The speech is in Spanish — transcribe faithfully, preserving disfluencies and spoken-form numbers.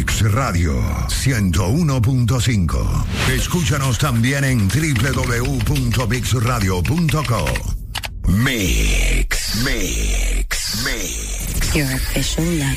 Mix Radio ciento uno punto cinco. Escúchanos también en doble u doble u doble u punto mix radio punto com. Mix, Mix, Mix. Your official love